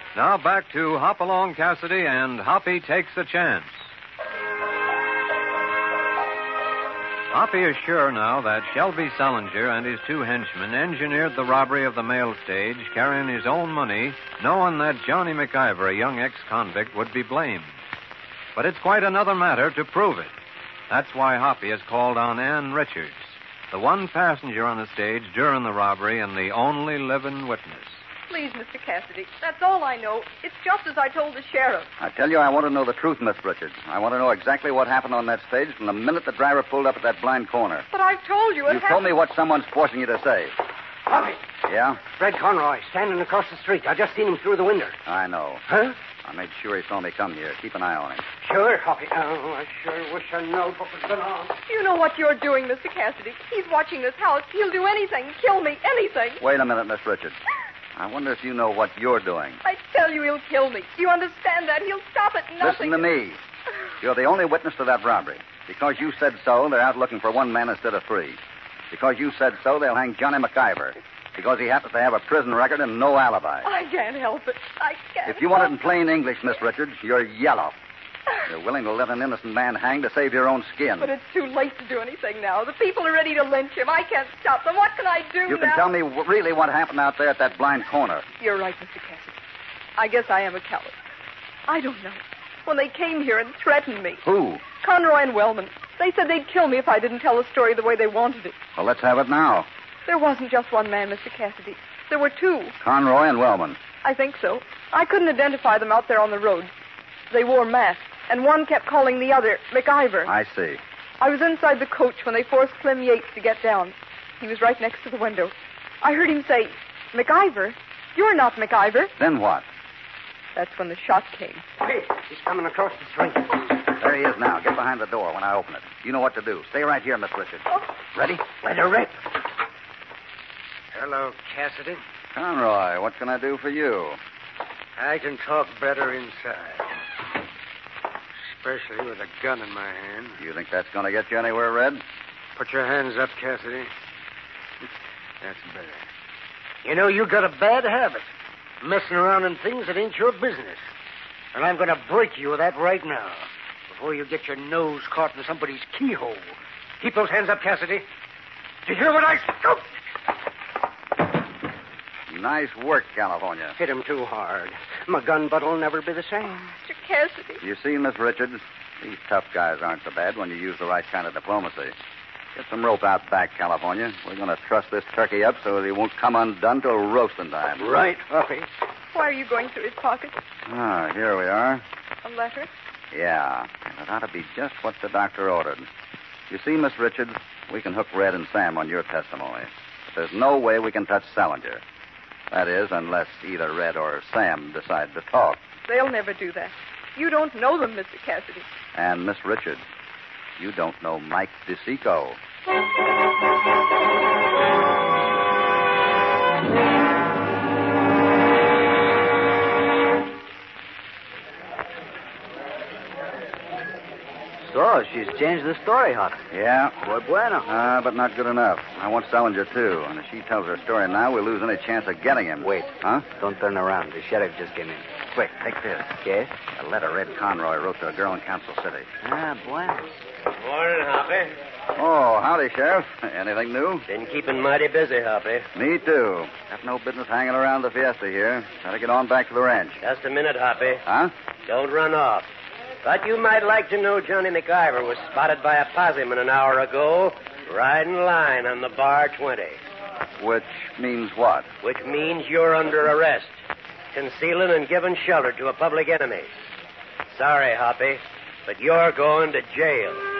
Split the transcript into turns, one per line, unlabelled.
Now back to Hop Along Cassidy and Hoppy Takes a Chance. Hoppy is sure now that Shelby Salinger and his two henchmen engineered the robbery of the mail stage, carrying his own money, knowing that Johnny McIver, a young ex-convict, would be blamed. But it's quite another matter to prove it. That's why Hoppy has called on Ann Richards, the one passenger on the stage during the robbery and the only living witness.
Please, Mr. Cassidy, that's all I know. It's just as I told the sheriff.
I tell you, I want to know the truth, Miss Richards. I want to know exactly what happened on that stage from the minute the driver pulled up at that blind corner.
But I've told you.
You told me what someone's forcing you to say.
Hoppy.
Yeah?
Fred Conroy, standing across the street. I just seen him through the window.
I know.
Huh?
I made sure he saw me come here. Keep an eye on him.
Sure, Hoppy. Oh, I sure wish I knowed what was going on.
You know what you're doing, Mr. Cassidy. He's watching this house. He'll do anything, kill me, anything.
Wait a minute, Miss Richards. I wonder if you know what you're doing.
I tell you he'll kill me. Do you understand that? He'll stop at nothing.
Listen to me. You're the only witness to that robbery. Because you said so, they're out looking for one man instead of three. Because you said so, they'll hang Johnny McIver. Because he happens to have a prison record and no alibi.
I can't help it. I can't.
If you want it in plain English, Miss Richards, you're yellow. You're willing to let an innocent man hang to save your own skin.
But it's too late to do anything now. The people are ready to lynch him. I can't stop them. What can I do now?
You can tell me really what happened out there at that blind corner.
You're right, Mr. Cassidy. I guess I am a coward. I don't know. When they came here and threatened me.
Who?
Conroy and Wellman. They said they'd kill me if I didn't tell the story the way they wanted it.
Well, let's have it now.
There wasn't just one man, Mr. Cassidy. There were two.
Conroy and Wellman.
I think so. I couldn't identify them out there on the road. They wore masks, and one kept calling the other McIver.
I see.
I was inside the coach when they forced Clem Yates to get down. He was right next to the window. I heard him say, "McIver? You're not McIver."
Then what?
That's when the shot came.
Hey, he's coming across the street.
There he is now. Get behind the door when I open it. You know what to do. Stay right here, Miss Richards. Ready?
Let her rip. Hello, Cassidy.
Conroy, what can I do for you?
I can talk better inside. Especially with a gun in my hand.
You think that's going to get you anywhere, Red?
Put your hands up, Cassidy. That's better. You know, you got a bad habit. Messing around in things that ain't your business. And I'm going to break you of that right now. Before you get your nose caught in somebody's keyhole. Keep those hands up, Cassidy. Did you hear what I... Oh!
Nice work, California.
Hit him too hard. My gun butt will never be the same.
Mr. Cassidy.
You see, Miss Richards, these tough guys aren't so bad when you use the right kind of diplomacy. Get some rope out back, California. We're going to truss this turkey up so that he won't come undone till roasting time.
Right, Huffy.
Why are you going through his pockets?
Ah, here we are.
A letter?
Yeah, and it ought to be just what the doctor ordered. You see, Miss Richards, we can hook Red and Sam on your testimony. But there's no way we can touch Salinger. That is, unless either Red or Sam decide to talk.
They'll never do that. You don't know them, Mr. Cassidy.
And, Miss Richards, you don't know Mike DeSico.
So, she's changed the story, Hop.
Yeah.
Muy bueno.
But not good enough. I want Salinger, too. And if she tells her story now, we'll lose any chance of getting him.
Wait.
Huh?
Don't turn around. The sheriff just came in.
Quick, take this.
Yes?
A letter Red Conroy wrote to a girl in Council City.
Bueno.
Morning, Hoppy.
Oh, howdy, Sheriff. Anything new?
Been keeping mighty busy, Hoppy.
Me, too. Got no business hanging around the fiesta here. Gotta get on back to the ranch.
Just a minute, Hoppy.
Huh?
Don't run off. But you might like to know Johnny McIver was spotted by a posseman an hour ago, riding line on the Bar 20.
Which means what?
Which means you're under arrest, concealing and giving shelter to a public enemy. Sorry, Hoppy, but you're going to jail.